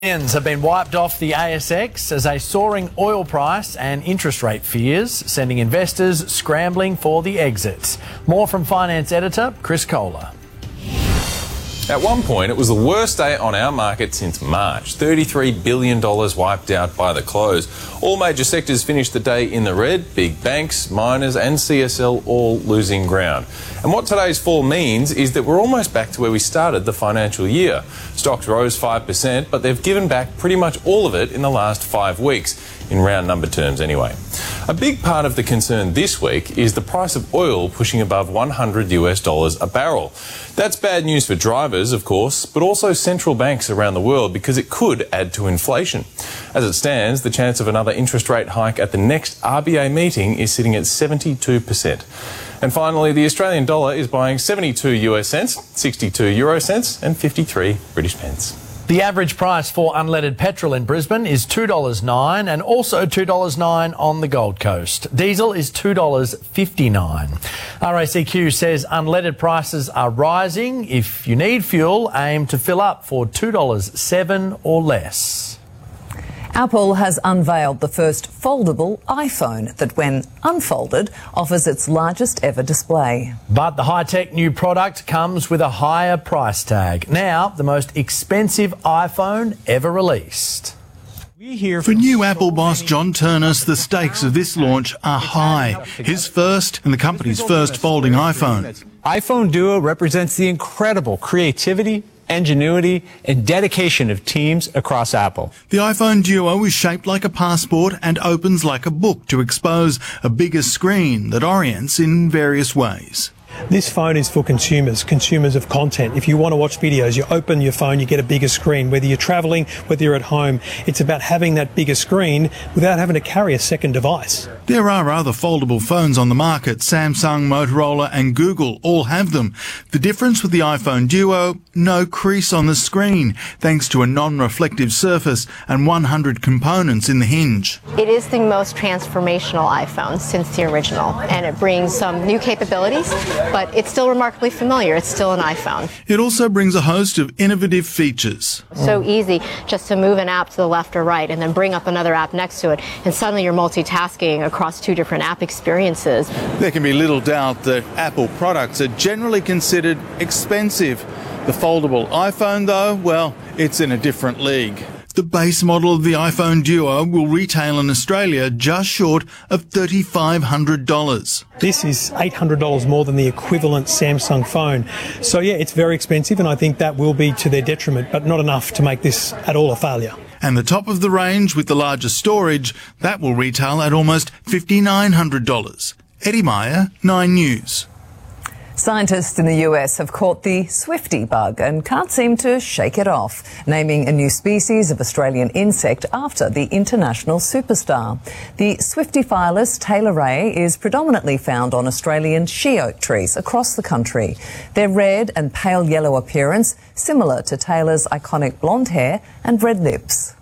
Have been wiped off the ASX as a soaring oil price and interest rate fears, sending investors scrambling for the exits. More from finance editor Chris Kohler. At one point, it was the worst day on our market since March. $33 billion wiped out by the close. All major sectors finished the day in the red. Big banks, miners and CSL all losing ground. And what today's fall means is that we're almost back to where we started the financial year. Stocks rose 5%, but they've given back pretty much all of it in the last 5 weeks, in round number terms anyway. A big part of the concern this week is the price of oil pushing above $100 a barrel. That's bad news for drivers, of course, but also central banks around the world because it could add to inflation. As it stands, the chance of another interest rate hike at the next RBA meeting is sitting at 72%. And finally, the Australian dollar is buying 72 US cents, 62 euro cents and 53 British pence. The average price for unleaded petrol in Brisbane is $2.09 and also $2.09 on the Gold Coast. Diesel is $2.59. RACQ says unleaded prices are rising. If you need fuel, aim to fill up for $2.07 or less. Apple has unveiled the first foldable iPhone that, when unfolded, offers its largest ever display. But the high-tech new product comes with a higher price tag. Now, the most expensive iPhone ever released. For new Apple boss John Ternus, the stakes of this launch are high. His first and the company's first folding iPhone. iPhone Duo represents the incredible creativity, ingenuity and dedication of teams across Apple. The iPhone Duo is shaped like a passport and opens like a book to expose a bigger screen that orients in various ways. This phone is for consumers of content. If you want to watch videos, you open your phone, you get a bigger screen. Whether you're travelling, whether you're at home, it's about having that bigger screen without having to carry a second device. There are other foldable phones on the market. Samsung, Motorola and Google all have them. The difference with the iPhone Duo, no crease on the screen, thanks to a non-reflective surface and 100 components in the hinge. It is the most transformational iPhone since the original, and it brings some new capabilities, but it's still remarkably familiar. It's still an iPhone. It also brings a host of innovative features. So easy just to move an app to the left or right and then bring up another app next to it, and suddenly you're multitasking across two different app experiences. There can be little doubt that Apple products are generally considered expensive. The foldable iPhone, though, well, it's in a different league. The base model of the iPhone Duo will retail in Australia just short of $3,500. This is $800 more than the equivalent Samsung phone. So yeah, it's very expensive, and I think that will be to their detriment, but not enough to make this at all a failure. And the top of the range with the largest storage, that will retail at almost $5,900. Eddie Meyer, 9 News. Scientists in the US have caught the Swifty bug and can't seem to shake it off, naming a new species of Australian insect after the international superstar. The Swiftyphilus taylori is predominantly found on Australian she-oak trees across the country. Their red and pale yellow appearance, similar to Taylor's iconic blonde hair and red lips.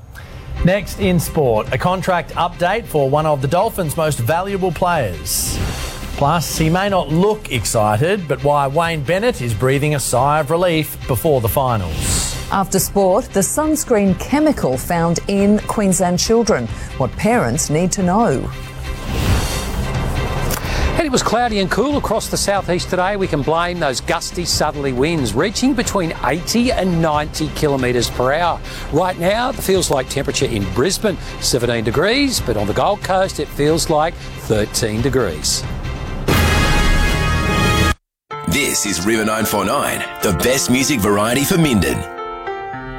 Next in sport, a contract update for one of the Dolphins' most valuable players. Plus, he may not look excited, but why Wayne Bennett is breathing a sigh of relief before the finals. After sport, the sunscreen chemical found in Queensland children. What parents need to know. And it was cloudy and cool across the southeast today. We can blame those gusty southerly winds reaching between 80 and 90 kilometres per hour. Right now, it feels like temperature in Brisbane, 17 degrees, but on the Gold Coast, it feels like 13 degrees. This is River 949, the best music variety for Minden.